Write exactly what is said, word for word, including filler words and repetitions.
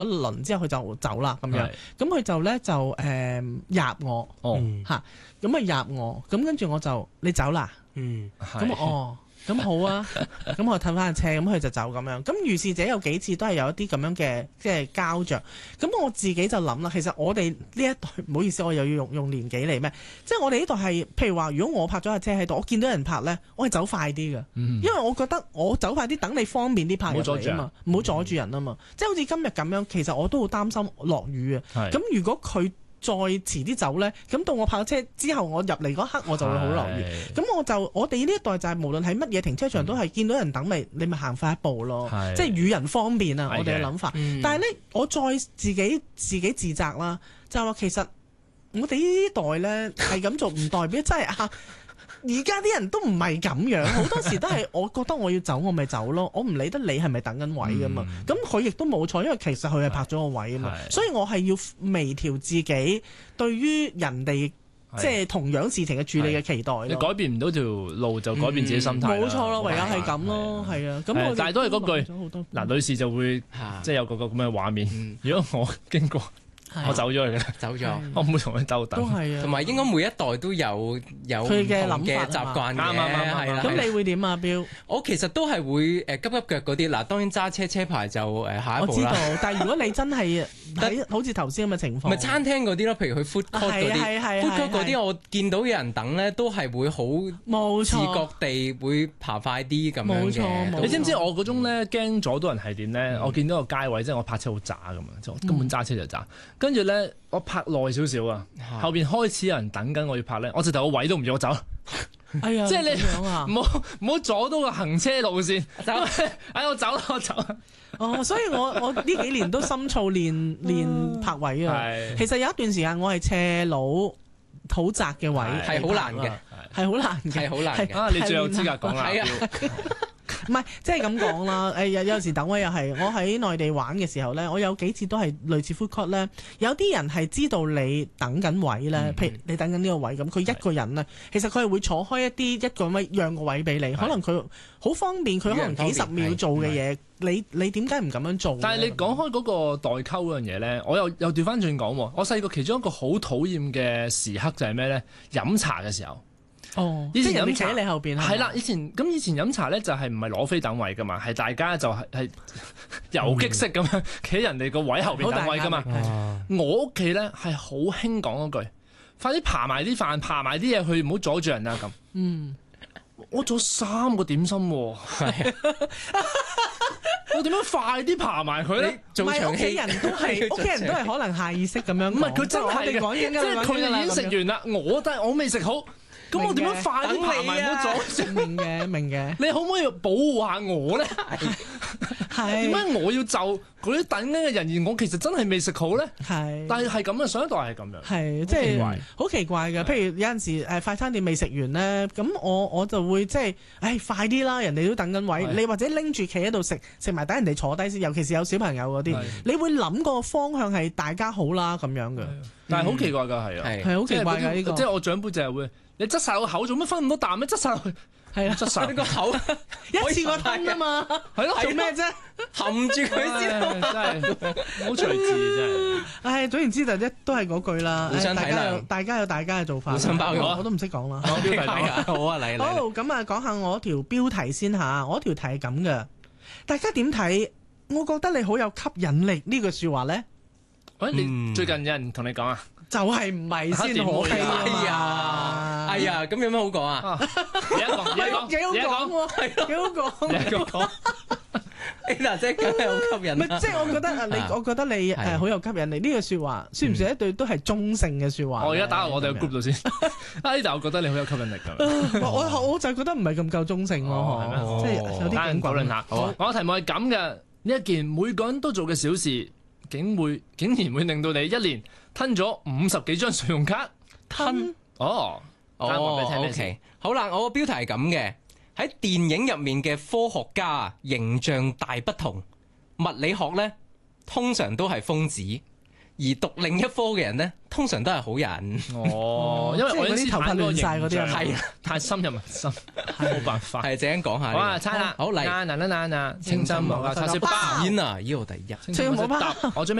一輪之後佢就走啦咁樣，咁佢就咧就誒入我嚇，咁啊入我，咁跟住我就你走啦， 嗯， 咁哦。咁好啊，咁我褪翻架車，咁佢就走咁樣。咁如是者有幾次都係有一啲咁樣嘅即係膠着。咁我自己就諗啦，其實我哋呢一代唔好意思，我又要用用年紀嚟咩？即係我哋呢代係，譬如話，如果我泊咗架車喺度，我見到人泊呢，我係走快啲嘅，嗯、因為我覺得我走快啲，等你方便啲泊入嚟啊嘛，唔好阻住人啊嘛。嗯、即係好似今日咁樣，其實我都好擔心落雨啊。咁是如果佢再遲啲走呢，咁到我泊車之後，我入嚟嗰刻我就會好留意。咁我就我哋呢一代就係無論喺乜嘢停車場都係見到人等咪，你咪行快一步咯。是即係與人方便啊！我哋嘅諗法。嗯、但係呢，我再自己自己自責啦，就係話其實我哋呢代呢係咁做，唔代表真係啊。而家啲人都唔係咁樣，好多時都係我覺得我要走，我咪走咯，我唔理得你係咪等緊位噶嘛。咁佢亦都冇錯，因為其實佢係拍咗個位啊嘛。所以我係要微調自己對於人哋即係同樣事情嘅處理嘅期待。你改變唔到條路，就改變自己心態。 冇錯咯，唯有係咁咯，係啊。咁我但係都係嗰句，嗱，女士就會即係有個個咁嘅畫面。如果我經過。我走咗去嘅， 走咗， 我唔會同佢鬥等。 都係啊， 同埋應該每一代都有有佢嘅諗嘅習慣嘅， 啱啱啱係啦。 咁你會點啊，標？ 我其實都係會誒急急腳嗰啲。嗱，當然揸車車牌就誒下一步啦。 我知道，但係如果你真係喺好似頭先咁嘅情況， 咪餐廳嗰啲咯，譬如去 food court 嗰啲，food court 嗰啲我見到有人等咧，都係會好冇自覺地會爬快啲咁樣嘅。 你知唔知我嗰種咧驚阻到人係點咧？我見到個街位，即係我泊車好渣咁啊，就根本揸車就渣。跟住咧，我泊耐少少啊，後邊開始有人等緊我要泊咧，我直頭個位都唔要，我走。 哎呀， 即係你唔好唔好阻到個行車路線，走，哎我走啦，我走。 哦，所以我我呢幾年都深造練練泊位啊。其實有一段時間我係斜路好窄嘅位， 係好難嘅， 係好難嘅， 係好難嘅。 啊，你最有資格講啦。 唔係，即係咁講啦。誒有有時等位又係，我喺內地玩嘅時候咧，我有幾次都係類似 food court 咧，有啲人係知道你等緊位咧，嗯、譬如你等緊呢個位咁，佢一個人咧，其實佢係會坐開一啲一個位讓個位俾你，可能佢好方便，佢可能幾十秒做嘅嘢，你你點解唔咁樣做？ 但係你講開嗰個代溝嗰樣嘢咧，我又又調翻轉講喎。我細個其中一個好討厭嘅時刻就係咩咧？飲茶嘅時候。 哦， 以前飲茶企喺你後邊係啦，以前咁以前飲茶咧就係唔係攞飛等位噶嘛，係大家就係係游擊式咁樣企喺人哋個位後邊等位噶嘛。我屋企咧係好興講嗰句，快啲爬埋啲飯，爬埋啲嘢去，唔好阻住人啊咁。嗯，我做三個點心喎，我點樣快啲爬埋佢咧？ 做長戲人都係屋企人都係可能下意識咁樣。唔係佢真係嘅，即係佢哋已經食完啦，我但係我未食好。咁我點樣快啲爬埋唔好阻住？ 明嘅，明嘅。 你可唔可以保護下我咧？ 係點解我要就嗰啲等緊嘅人，而我其實真係未食好咧？ 係。 但係係咁嘅，上一代係咁樣。 係，即係好奇怪嘅。譬如有陣時誒快餐店未食完咧，咁我我就會即係，誒快啲啦！人哋都等緊位，你或者拎住企喺度食，食埋等人哋坐低先。尤其是有小朋友嗰啲，你會諗個方向係大家好啦咁樣嘅。 但係好奇怪㗎，係啊， 係好奇怪㗎呢個。 即係我長輩就係會。你擠晒個口做乜分咁多啖咩？擠晒落去係啊， 擠晒個口一次過吞啊嘛， 係咯， 做咩啫？ 含住佢先， 真係好隨智真係。 唉，總言之就一都係嗰句啦。 互相體諒， 大家有大家嘅做法， 互相包容， 我都唔識講啦。 講標題好啊，嚟嚟。 好咁啊，講下我條標題先嚇。我條題係咁嘅，大家點睇？我覺得你好有吸引力呢句説話咧。 喂，你最近有人同你講啊？ 就係唔係先可以啊？ 哎呀，哎呀，咁有咩好講啊？ 幾好講， 幾好講喎，幾好講， 幾好講。嗱，即係梗係好吸引。 唔係，即係我覺得啊，你我覺得你誒好有吸引力。呢句説話算唔算一對都係中性嘅説話？ 我而家打入我哋嘅 group 度先。啊，呢度我覺得你好有吸引力㗎。 我我就覺得唔係咁夠中性咯，即係有啲緊討論下。我嘅題目係咁嘅，呢一件每個人都做嘅小事，竟會竟然會令到你一年吞咗五十幾張信用卡。 吞哦哦 ，OK，好啦，我個標題係咁嘅，喺電影入面嘅科學家形象大不同，物理學呢通常都係瘋子，而讀另一科嘅人呢通常都係好人。 哦，因為我啲頭髮亂晒嗰啲係啊， 太深入民心，冇辦法。 係陣間講下。 好啊，猜啦， 好嚟。 嗱嗱嗱嗱，清真冇啊，叉燒包。 煙啊，呢個第一。 最冇包。 我最尾。